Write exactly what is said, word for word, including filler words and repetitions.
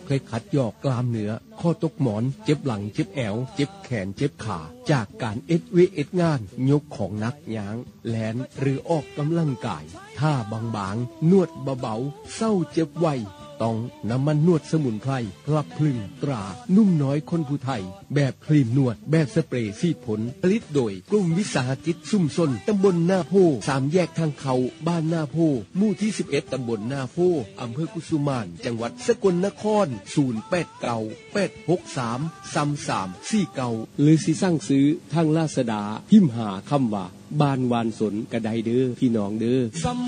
เคยขัดยอกกล้ามเนื้อข้อตกหมอนเจ็บหลังเจ็บแอวเจ็บแขนเจ็บขาจากการเอ็ดเวเอ็ดงานยกของหนักย้างแลนหรือออกกำลังกายท่าบางๆนวดเบาๆเศร้าเจ็บไวต้องน้ำมันนวดสมุนไพรพลับพลึงตรานุ่มน้อยคนผู้ไทยแบบครีมนวดแบบสเปรย์ซีดผลผลิตโดยกลุ่มวิสาหกิจชุมชนตำบลนาโพสามแยกทางเขาบ้านนาโพหมู่ที่สิบเอ็ดตำบลนาโพอำเภอกุสุมานจังหวัดสกลนครศูนย์ แปด เก้า แปด หก สาม สาม สาม สี่ เก้าหรือสิสั่งซื้อทางลาซาด้าพิมพ์หาคำว่าบ้านวานสนกระไดเด้อพี่น้องเด้อ